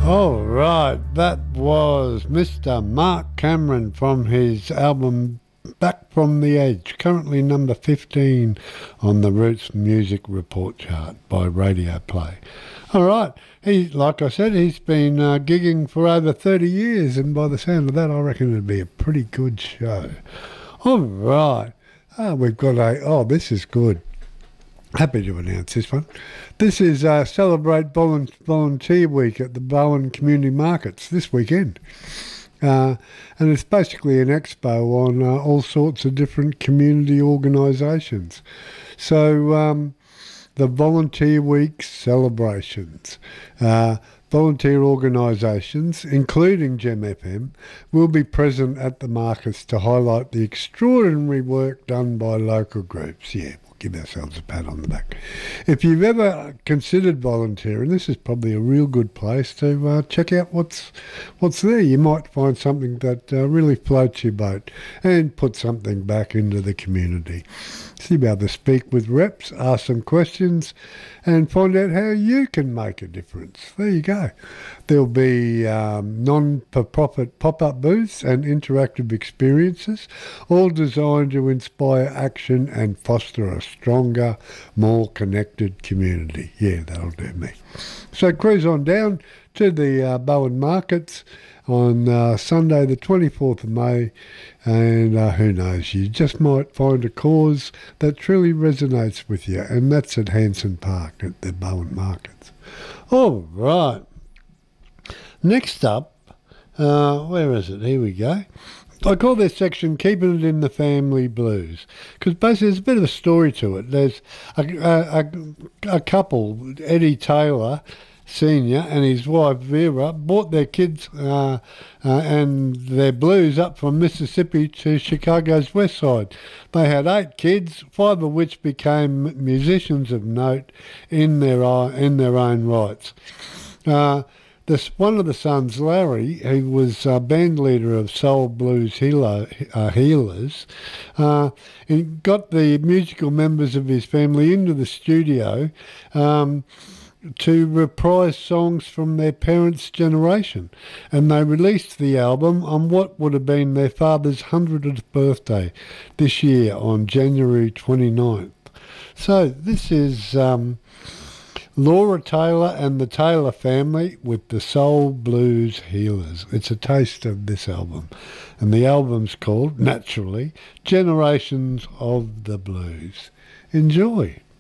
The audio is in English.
All right, that was Mr. Mark Cameron from his album Back from the Edge, currently number 15 on the Roots Music Report chart by Radio Play. All right, like I said, he's been gigging for over 30 years, and by the sound of that, I reckon it'd be a pretty good show. All right, we've got this is good. Happy to announce this one. This is Celebrate Volunteer Week at the Bowen Community Markets this weekend. And it's basically an expo on all sorts of different community organisations. So the Volunteer Week celebrations. Volunteer organisations, including Gem FM, will be present at the markets to highlight the extraordinary work done by local groups. Yeah, we'll give ourselves a pat on the back. If you've ever considered volunteering, this is probably a real good place to check out what's there. You might find something that really floats your boat and put something back into the community. So you'll be able to speak with reps, ask some questions, and find out how you can make a difference. There you go. There'll be non-for-profit pop-up booths and interactive experiences, all designed to inspire action and foster a stronger, more connected community. Yeah, that'll do me. So cruise on down to the Bowen Markets on Sunday the 24th of May, and who knows, you just might find a cause that truly resonates with you, and that's at Hanson Park at the Bowen Markets. All right, next up, where is it? Here we go. I call this section Keeping It in the Family Blues, because basically there's a bit of a story to it. There's a couple, Eddie Taylor Senior and his wife Vera, brought their kids and their blues up from Mississippi to Chicago's West Side. They had 8 kids, 5 of which became musicians of note in their own rights. One of the sons, Larry, who was band leader of Soul Blues Healers, got the musical members of his family into the studio to reprise songs from their parents' generation, and they released the album on what would have been their father's 100th birthday this year on January 29th. So this is Laura Taylor and the Taylor family with the Soul Blues Healers. It's a taste of this album, and the album's called, naturally, Generations of the Blues. Enjoy.